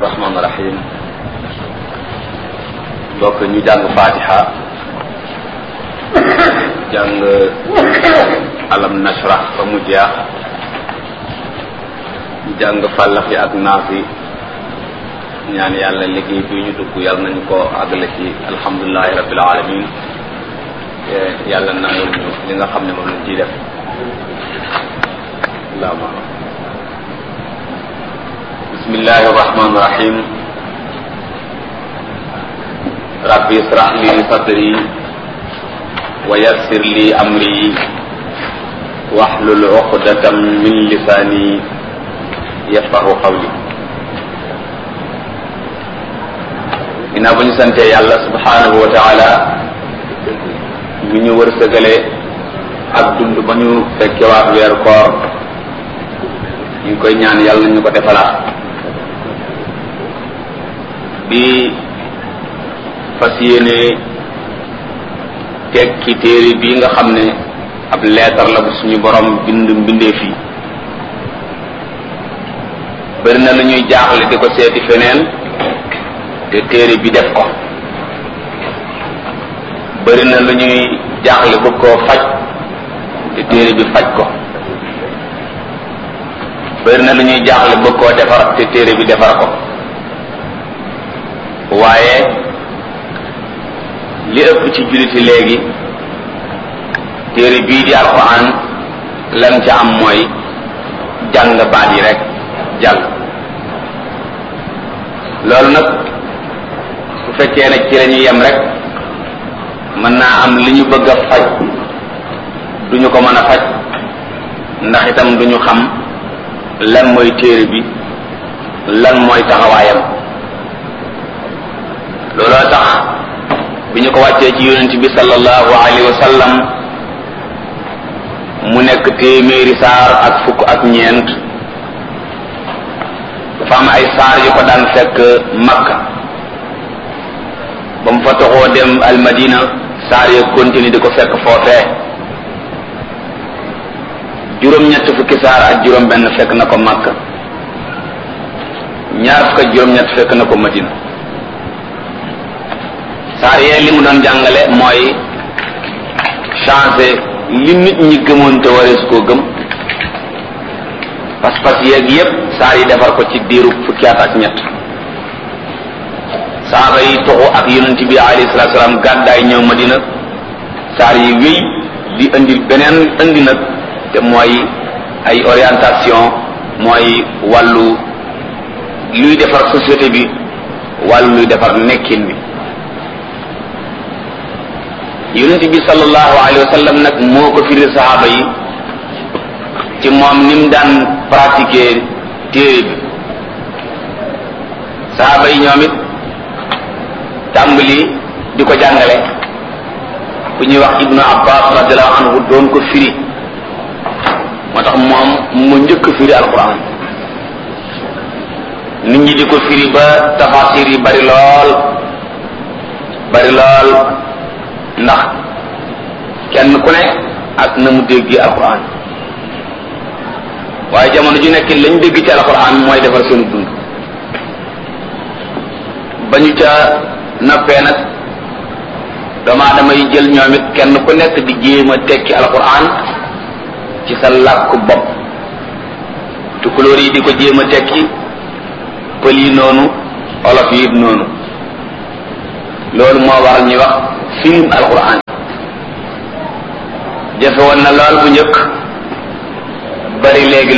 rahmaani rahim. donc ñu jàng Fatiha jàng alam nashrah ba mu jeex ñu jàng Falaq ak Naas ñaan yàlla liggéey bi ñu dugg yàlla nañu ko àggale ci alhamdulillahi rabbil alamin yàlla nangul ñu li nga xam ne moom lañ ciy def. bismillahi rahmani rahim. rabbi israh li sadri wa yassir li amri wahlul uqdatam min lisani yafqahu qawli. ginnaaw ba ñu santee yàlla subhanahu wa taala mi ñu wërsëgale ak dund ba ñu fekkewaat weer koor ñu ngi koy ñaan yàlla ñu ko defalaat di fas yéene tekki téere bii nga xam ne ab leetar la bu suñu borom bind mbindee fii bëri na lu ñuy jaaxle di ko seeti feneen te téere bi def ko bëri na lu ñuy jaaxle bëgg koo faj te téere bi faj ko bëri na lu ñuy jaaxle bëgg koo defar te téere bi defar ko waaye li ëpp ci julliti léegi téere bii di alquran lan ca am mooy jàng baat yi rek jàll. loolu nag su fekkee ne ci la ñuy yem rek mën naa am li ñu bëgg a faj duñu ko mën a faj ndax itam duñu xam lan mooy téere bi lan mooy taxawaayam. looloo tax bi ñu ko wàccee ci yonent bi sallallahu alayhi wa sallam mu nekk téeméeri saar ak fukk ak ñeent dafa am ay saar yu ko daan fekk Makka ba mu fa toxoo dem almadina saar ya continue di ko fekk foofee juróom-ñett fukki saar ak juróom-benn fekk na ko Makka ñaar fukk ak juróom-ñett fekk na ko Madina. saar yee li mu doon jàngale mooy changer li nit ñi gëmoon te warees koo gëm pas-pas yeeg yépp saar yi defar ko ci diiru fukki at ak ñett. saaba yi toxu ak yonent bi alayhi salaatu salaam gàddaay ñëw Madina saar yi wéy di indi beneen indi nag te mooy ay orientation mooy wàllu luy defar société bi wàllu luy defar nekkin bi. yonent bi sallallahu alayhi wa sallam nag moo ko firi saxaaba yi ci moom ni mu daan pratiquer téere bi. saxaaba yi ñoom it tàmbali di ko jàngale ku ñuy wax Ibnu Abbas radiyallahu anhu doon ko firi moo tax moom mu njëkk firi alquran nit ñi di ko firi ba tafasir yi bari lool ndax kenn ku ne ak na mu dégg alquran waaye jamono ju nekk lañ dégg ci alquran mooy defar seenu dund ba ñu ca noppee nag doomu aadama yi jël ñoom it kenn ku nekk di jéem a tekki alquran ci sa làkku bopp tukulóor yi di ko jéem a tekki pël yi noonu olof yi noonu loolu moo waral ñuy wax firim alquran. jafe woon na lool bu njëkk bari léegi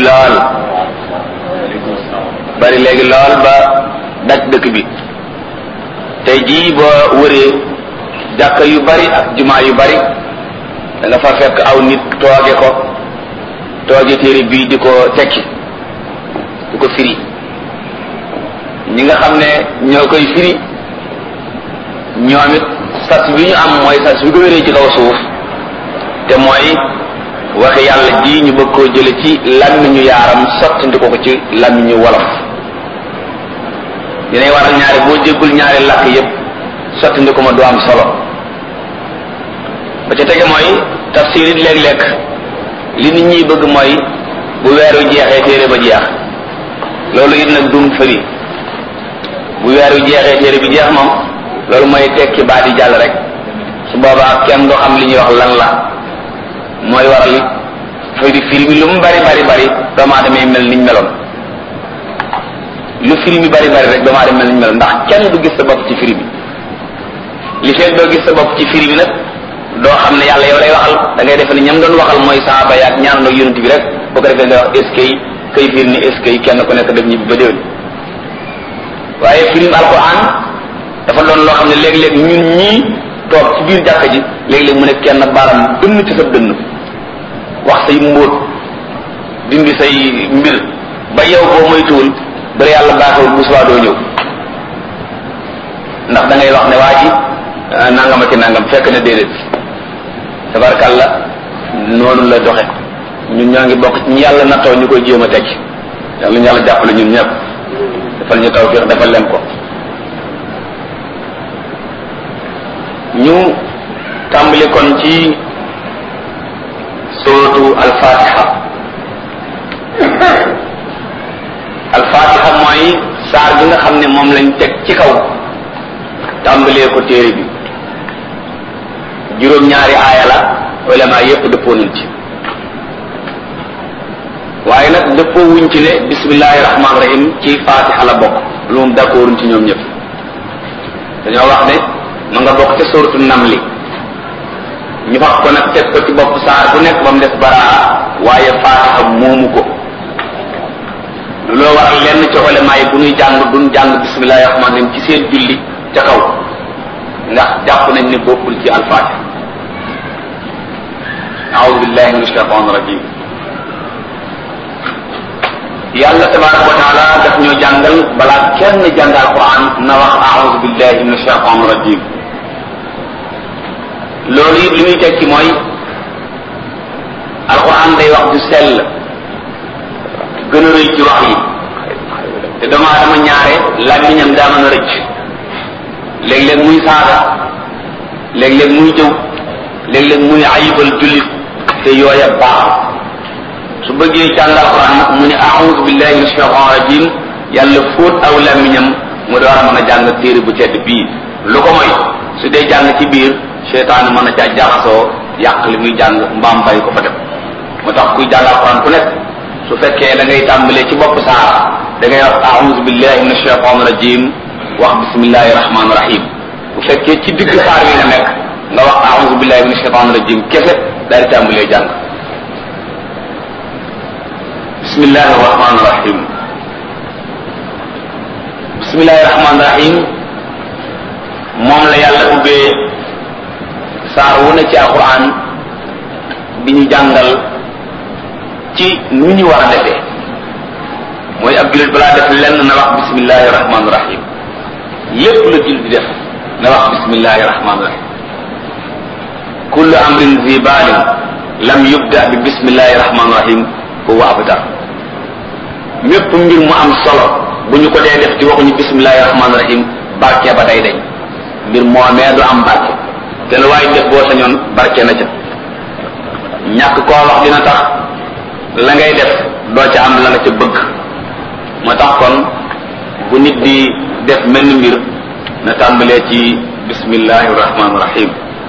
lool ba daj dëkk bi tey jii boo wëree jàkka yu bari ak jumaa yu bari da nga fa fekk aw nit tooge téere bii di ko tekki di ko firi. ñi nga xam ne ñoo koy firi ñoom it sas bi ñu am mooy sas bi ko wéree ci kaw suuf te mooy waxi yàlla ji ñu bëgg koo jële ci làmmiñu yaaram sottandi ko ci làmmiñu wolof. dinay waral ñaari boo jéggul ñaari làkk yépp sottandi ko ma du am solo. ba ca tege mooy tafsir it léeg-léeg li nit ñi bëgg mooy bu weeru jeexee téere ba jeex loolu it nag dum fëri bu weer wi jeexee téere bi jeex moom loolu mooy tekki baa di jàll rek su boobaa kenn du xam li ñuy wax lan la mooy waral fay di film bi lu mu bari doomu aadama yi mel niñ meloon lu film bi bari rek doomu aadama mel niñ meloon ndax kenn du gis sa bopp ci film bi li fekk doo gis sa bopp ci film bi nag doo xam ne yàlla yow lay waxal da ngay defe ne ñam doon waxal mooy saaba yaak ñaan ak yonent bi rek boo ko defee nga wax est-ce que kay fiir ni est-ce que kenn ku nekk def ñibbi ba déwén waaye film alquran dafa doon loo xam ne léeg-léeg ñun ñii toog ci biir jàkka ji léeg-léeg mu ne kenn baaram dënn ci sa dënn wax say mbóot dindi say mbir ba yow boo moytuwul bari yàlla baaxewul bu subaa doo ñëw ndax da ngay wax ne waa ji nangama ci nangam fekk na déedéet tabarkàlla noonu la doxe ñun ñoo ngi bokk ci ñi yàlla nattoo ñu koy jéem a teg yàlla ñu yàlla jàppale ñun ñëpp defal ñu tawfiq defal leen ko ñu tàmbali kon ci suratu al-fatiha al-fatiha mooy saar bi nga xam ne moom lañ teg ci kaw tàmbalee ko téere bi juróom-ñaari aaya la ulama yépp dëppoo nañ ci waaye nag dëppoo wuñ ci ne bismillahi rahmaani rahim ci fatiha la bokk lu moom d'accorduñ ci ñoom ñëpp dañoo wax ne ma nga bokk ca suratu namli ñu wax ko nag teg ko ci bopp saar bu nekk ba mu def baraa waaye fatiha moomu ko loo waral lenn ci ulama yi bu ñuy jàng duñ jàng bismillahi rahmaani rahim ci seen julli ca kaw ndax jàpp nañ ne bokkul ci al-fatiha a'udhu billahi minash shaitanir rajim yàlla tabaraka wa taala daf ñoo jàngal balaa kenn jàng alquran na wax a'udhu billahi minash shaitanir rajim loolu it li muy tekki mooy alquran day wax du sell gën a rëy ci wax yi te doomu aadama ñaare làmmiñam daa mën a rëcc léeg-léeg muy saaga léeg-léeg muy jëw léeg-léeg muy ayibal jullit te yooya baax su bëggee jàng alquran nag mu ne a'udhu billahi minash shaitanir rajim yàlla fóot aw làmmiñam mu door a mën a jàng téere bu tedd bii lu ko mooy su dee jàng ci biir seytaane mën a caa jaxasoo yàq li muy jàng mbaam bay ko fa def moo tax kuy jàng alquran ku nekk su fekkee da ngay tàmbalee ci bopp saar da ngay wax a'udhu billahi minash shaitanir rajim wax bismillahi rahmaani rahim bu fekkee ci digg saar wi nga nekk nga wax a'udhu billahi minash shaitanir rajim kese daal di tàmbalee jàng bismillahi rahmaani rahim bismillahi rahmaani rahim moom la yàlla ubbee saar wu ne ci alquran bi ñu jàngal ci nu ñu war a defee mooy ab jullit balaa def lenn na wax bismillahi rahmaani rahim lépp la jullit di def na wax bismillahi rahmaani rahim kullu amrin zi baalin lam yubda bi bismillahi rahmaani rahim huwa abtar mépp mbir mu am solo bu ñu ko dee def ci waxuñu bismillahi rahmaani rahim barke ba day dañ mbir moomee du am barke te lu waay def boo sañoon barke na ca ñàkk koo wax dina tax la ngay def doo ca am la nga ca bëgg moo tax kon bu nit di def mel ni mbir na tàmbalee ci bismillahi rahmaani rahim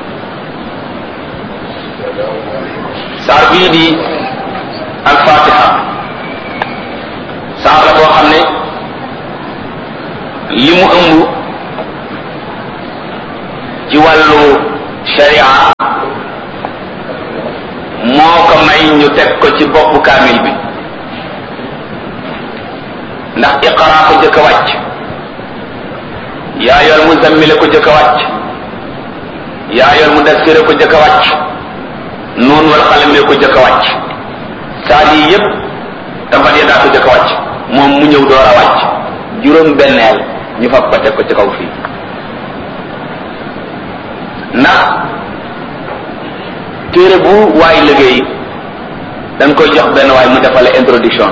saar bii di al-fatiha saar la boo xam ne li mu ëmb ci wàllu sharia moo ko may ñu teg ko ci boppu kaamil bi ndax iqra ko jëkk a wàcc yaa yor muzammil ko jëkk a wàcc yaa yor mudassir ko jëkk a wàcc noon wal xalam ko jëkk a wàcc saar yi yépp tabat ya daa ko jëkk a wàcc moom mu ñëw door a wàcc juróom benneel ñu fab ko teg ko ci kaw fii ndax téere bu waay liggéey dañ koy jox benn waay mu defal la introduction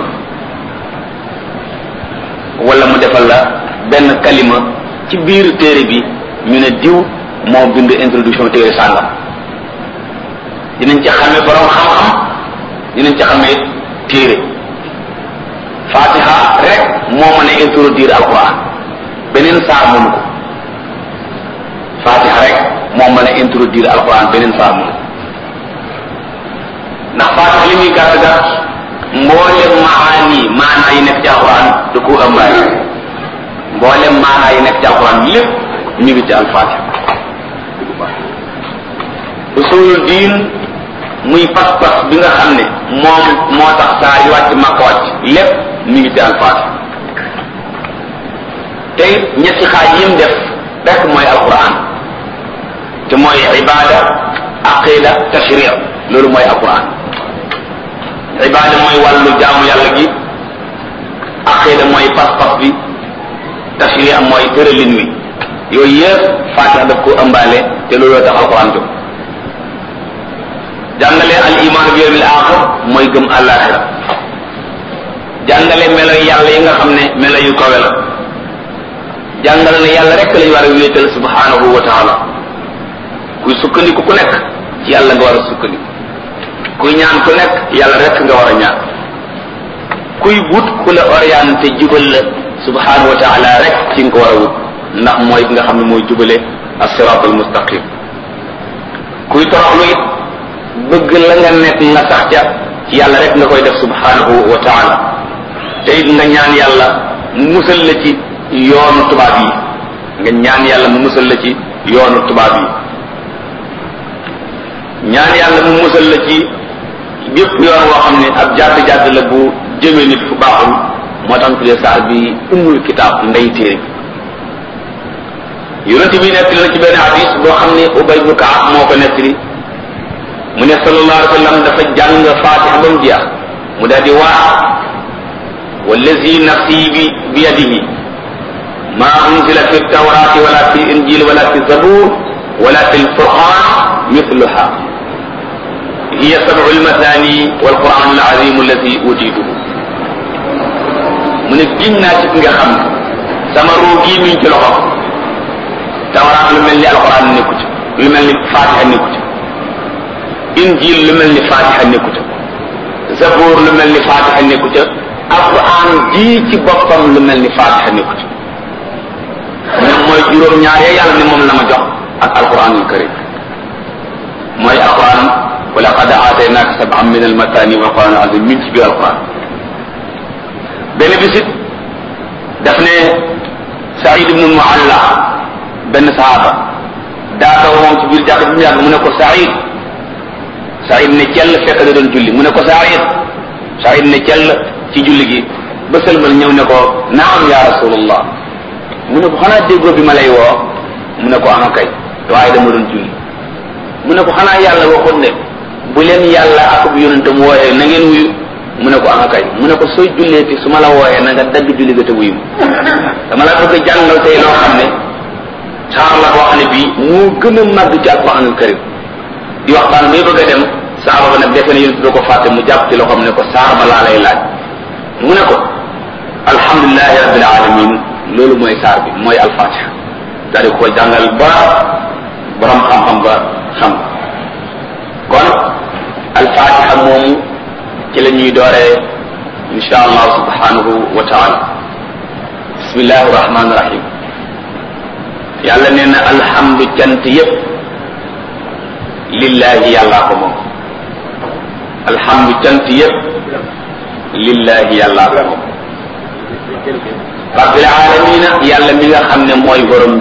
wala mu defal la benn kalima ci biir téere bi ñu ne diw moo bind introduction téere sàngam dinañ ci xamee borom xam-xam dinañ ci xamee téere fatiha rek moo mën a introduire alquran beneen saar mënu ko Fatiha rek moo mën a introduire alquran beneen saar mënu ko ndax Fatiha li muy gàtt gàtt mboolem maanaa yi nekk ci alquran da ko ëmbaay mboolem maanaa yi nekk ci alquran lépp ñu ngi ci al-Fatiha. usulul diin muy pas-pas bi nga xam ne moom moo tax saa yi wàcc Makka wàcc lépp mi ngi ci al-Fatiha te ñetti xaaj yim def rek mooy alquran te mooy ibada aqida tashri' loolu mooy alquran. ibada mooy wàllu jaamu yàlla gi aqida mooy pas-pas bi tashri' mooy tëralin wi yooyu yëpp Fatiha daf ko ëmbaale te looloo tax alquran jóg. jàngale al iman bi yawmil axir mooy gëm àllaaxira jàngale melo yàlla yi nga xam ne melo yu kawe la jàngale ne yàlla rek lañu war a wéetal subhanahu wa taala kuy sukkandiku ku nekk ci yàlla nga war a sukkandiku kuy ñaan ku nekk yàlla rek nga war a ñaan kuy wut ku la orienté jubal la subhanahu wa taala rek ci nga ko war a wut ndax mooy nga xam ne mooy jubale as-siraat al-mustaqim kuy toroxlu it bëgg la nga nekk nga sax ca ci yàlla rek nga koy def subhanahu wa taala te it nga ñaan yàlla mu musal la ci yoonu tubaab yi nga ñaan yàlla mu musal la ci yoonu tubaab yi ñaan yàlla mu musal la ci bépp yoon woo xam ne ab jàdd la bu jëmee nit fu baaxul moo tax tuddee saar bi ummul kitaab ndey téere bi yonent bi nettali na ci benn hadis boo xam ne Ubay ibn Ka'ab moo ko nettali mu ne sallallahu alayhi wa sallam dafa jàng Fatiha ba mu jeex mu daal di waa wallazi nafsi bi yadihi ma unzila fi tawrati wala fi injil wala fi zabur wala fi alquran mithluha hiya sab'u almathani walquran alazim allati utituhu mu ne giñ naa ci nga xam sama ruu gii mi ngi ci loxo tawraat lu mel ni alquran nekku ci lu mel ni Fatiha nekku ci injil lu mel ni Fatiha nekku ca zabur lu mel ni Fatiha nekku ca alquran ji ci boppam lu mel ni Fatiha nekku ca moom mooy juróom-ñaar ya yàlla ni moom la ma jox ak alquranul karim mooy alquran wa laqad aataynaaka sab'an min almatani wal quran azim min ci biir alquran benn bisit daf ne Saïd ibn Mualla benn sahaaba daa taw moom ci biir jàkk bi mu yàgg mu ne ko Saïd ne cell fekk da doon julli mu ne ko Saïd ne cell ci julli gi ba sëlmal ñëw ne ko naam ya rasulullah mu ne ko xanaa déggoo bi ma lay woo mu ne ko ama kay waaye dama doon julli mu ne ko xanaa yàlla waxoon ne bu leen yàlla ak bu yonentam wooyee na ngeen wuyu mu ne ko ama kay mu ne ko sooy julleeti su ma la wooyee na nga dagg julli ga te wuyu dama la bëgg a jàngal tey loo xam ne saar la boo xam ne bii moo gën a màgg ci alquranul karim di waxtaan bay bëgg a dem saaba ba nag defe ne yonent doo ko fàtte mu jàpp ci loxoom ne ko saar ba laa lay laaj mu ne ko alhamdulilahi rabbil alamin loolu mooy saar bi mooy alfatiha daal di ko jàngal ba borom xam-xam ba xam kon alfatiha moomu ci la ñuy dooree insha allah subhanahu wa taala bismillahi rahmani rahim yàlla nee na alhamdu cant yépp lillahi yàllaa ko moom alhamdu cant yépp lillahi yàllaa ko moom rabbil alamina yàlla mi nga xam ne mooy borom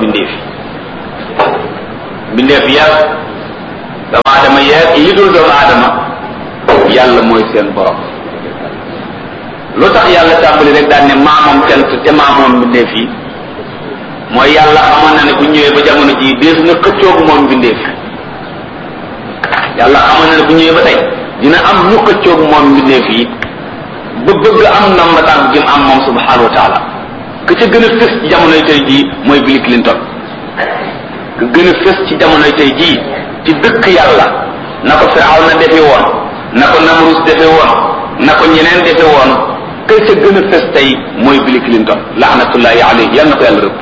bindeef yàpp doomu aadama yeeg yi dul doomu aadama yàlla mooy seen borom lu tax yàlla tàmbali rek daan ne maa moom cant te maa moom bindeef yi mooy yàlla xamoon na ne bu ñëwee ba jamono ji dees na xëccoogu moom bindeef yàlla xamoon na ne bu ñëwee ba tey dina am ñu xëccoog moom mbindeef yi ba bëgg am ndomba tànk jëm am moom subhanahu wa taala ka ca gën a fës ci jamonoy tey jii mooy Bill Clinton ka gën a fës ci jamonoy tey jii ci dëkk yàlla na ko Firawna defe woon na ko Namrus defe woon na ko ñeneen defe woon ka ca gën a fës tey mooy Bill Clinton laanatullahi alayhi yal na ko yàlla rëbb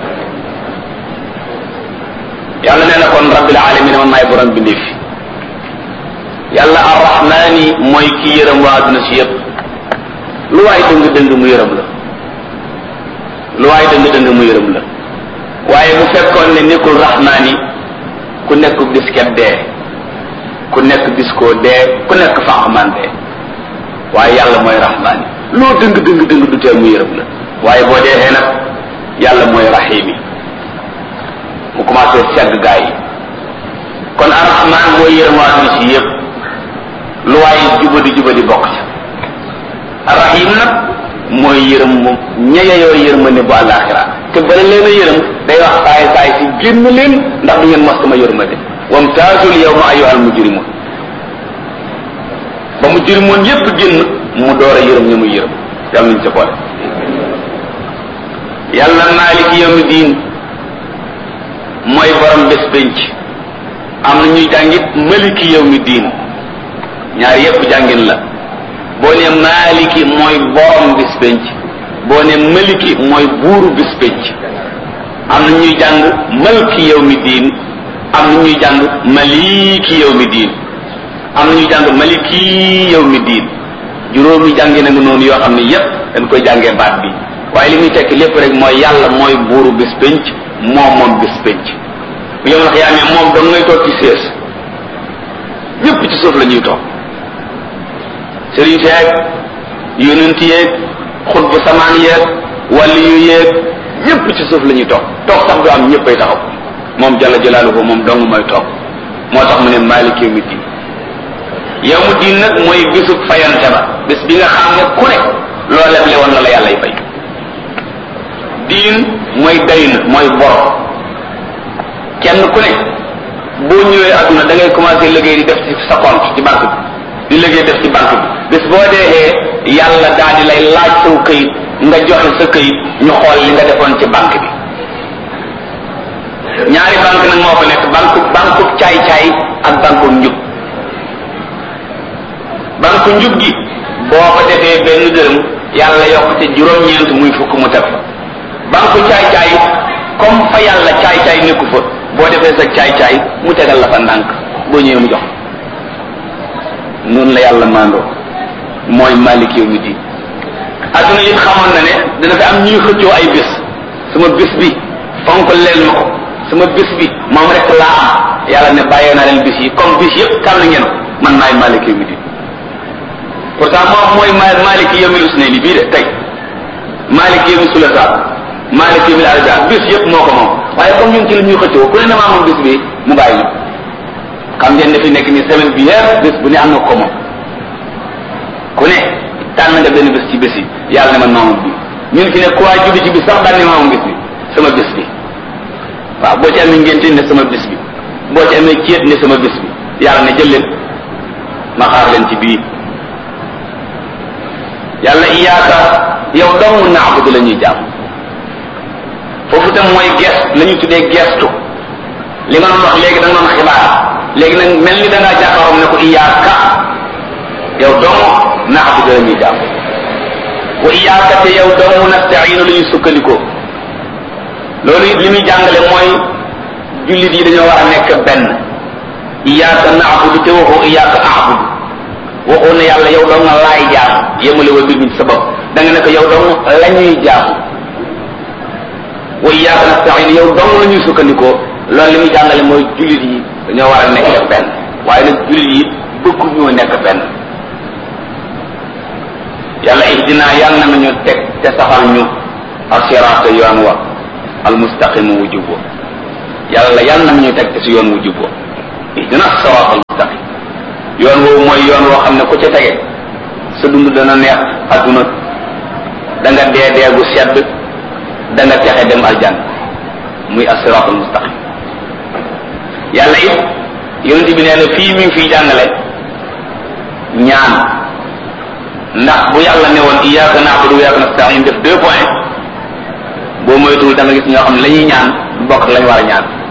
yàlla nee na kon rabbil alamin man maay borom bindeef yàlla arrahmaani mooy ki yërëm waa adduna si yëpp lu waay dëng dëng mu yërëm la lu waay dëng mu yërëm la waaye bu fekkoon ne nekkul rahmaan yi ku nekk bisket dee ku nekk biskoo dee ku nekk fàqman dee waaye yàlla mooy rahmaan yi loo dëng du tee mu yërëm la waaye boo dee nag yàlla mooy rahim yi mu commencé segg gaa yi kon arrahman mooy yërëm waa dina si yëpp lu waaye jubadi bokk ca arrahim nag mooy yërëm moom ñeyeyoo yërmande bu àllaaxira te bala leen a yërëm day wax saay si génn leen ndax du ngeen mos sama yërmande wamtaazul yawma ayyuhal mujrimun ba mujrimoon yépp génn mu door a yërëm ñu muy yërëm yàlla nañ ca boole yàlla maaliki yawmi diin mooy borom bés penc am na ñuy jàngit maliki yawmi diin ñaar yépp jàngin la boo ne maaliki mooy borom bis penc boo ne maliki mooy buuru bis penc am na ñuy jàng malki yawmi diin am na ñuy jàng maliki yawmi diin am na ñuy jàng maliki yawmi diin juróomi jàngi na nga noonu yoo xam ne yépp dañ koy jàngee baat bi waaye li muy tekki lépp rek mooy yàlla mooy buuru bis penc moom bis penc bu yomal xiyaamee moom dong ngay toog ci sées ñépp ci suuf la ñuy toog sëriñ seeg yonent yeeg xutbu samaan yeeg wàlli yu yeeg ñépp ci suuf la ñuy toog sax du am ñéppay taxaw moom jalla jalaaluhu moom dong mooy toog moo tax mu ne maalik yawmi diin yawmu diin nag mooy bisub fayante ba bés bi nga xam ne ku ne loo leble woon la yàllay fay diin mooy dayn mooy bor kenn ku ne boo ñëwee adduna da ngay commencé liggéey di def ci sa compte ci banque bi di liggéey def ci banque bi bés boo dee yàlla daal di lay laaj saw këyit nga joxe sa këyit ñu xool li nga defoon ci banque bi ñaari banque nag moo fa nekk banque caay-caay ak banque njub banque njub gi boo fa defee benn dërëm yàlla yokk ci juróom-ñeent muy fukk mu teg banque caay-caay comme fa yàlla caay-caay nekku fa boo defee sa caay-caay mu tegal la fa ndànk boo ñëwee mu jox noonu la yàlla maandoo mooy malik yawmi diin adduna it xamoon na ne dina fi am ñuy xëccoo ay bés sama bés bi fonk leen ma ko sama bés bi moom rek laa am yàlla ne bàyyee naa leen bés yi comme bés yëpp tànn ngeen man maay malik yawmi diin pourtant moom mooy malik yawmil usnayni bii de tey malik yawmi sulasa malik yawmil arja bés yëpp moo ko moom waaye comme ñun ci la ñuy xëccoo ku ne na maa moom bés bi mu bàyyi ñu xam ngeen ne fi nekk ni semaine bi yëpp bés bu ne am na ko moom ku ne tànn nga benn bés ci bés yi yàlla ne man maamoom bi ñun fi ne ku waa juddi ci bis sax daan ne maamoom bés bi sama bés bi waaw boo ci amee ngénte ne sama bés bi boo ci amee céet ne sama bés bi yàlla ne jël leen ma xaar leen ci bii yàlla iyaaka yow dong naabudu la ñuy jaam foofu tam mooy gest la ñuy tuddee gestu li nga doon wax léegi da nga doon xibaar léegi nag mel ni da ngaa jàkkaaroom ne ko iyaaka yow dong naabudu la ñuy jaam wa iyaaka te yow dong nasta'iinu la ñuy sukkandikoo loolu it li muy jàngale mooy jullit yi dañoo war a nekk benn iyaaka naabudu te waxoo iyaaka aabudu waxoo ne yàlla yow dong laay jaam yemale wa mbir mi ci sa bopp da nga ne ko yow dong la ñuy jaam wa iyaaka nasta'iin yow dong la ñuy sukkandikoo loolu li muy jàngale mooy jullit yi dañoo war a nekk benn waaye nag jullit yi bëggu ñoo nekk benn yàlla ihdina yàlla na ñu teg te saxal ñu as-siraata yoon wa al-mustaqim wu jub wa yàlla na ñu teg te si yoon wu jub wa ihdina as-siraata al-mustaqim yoon woowu mooy yoon woo xam ne ku ca tege sa dund dana neex adduna da nga dee gu sedd da nga texe dem aljanna muy as-siraat al-mustaqim yàlla it yonent bi nee na fii mi ngi fiy jàngale ñaan ndax bu yàlla ne woon iyyaka na'budu wa iyyaka nasta'in def 2 points boo moytuwul da nga gis ñoo xam ne la ñuy ñaan bokk lañ war a ñaan